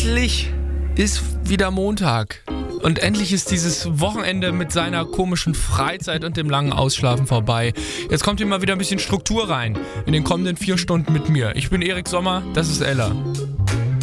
endlich ist wieder Montag. Und endlich ist dieses Wochenende mit seiner komischen Freizeit und dem langen Ausschlafen vorbei. Jetzt kommt hier mal wieder ein bisschen Struktur rein in den kommenden 4 Stunden mit mir. Ich bin Erik Sommer, das ist Ella.